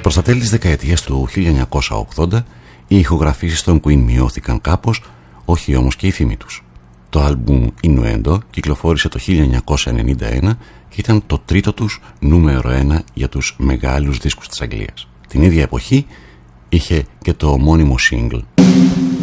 Προς τα τέλη της δεκαετίας του 1980 οι ηχογραφήσεις των Queen μειώθηκαν κάπως, όχι όμως και η φήμη τους. Το άλμπουμ Innuendo κυκλοφόρησε το 1991 και ήταν το τρίτο τους νούμερο 1 για τους μεγάλους δίσκους της Αγγλίας. Την ίδια εποχή είχε και το ομώνυμο single.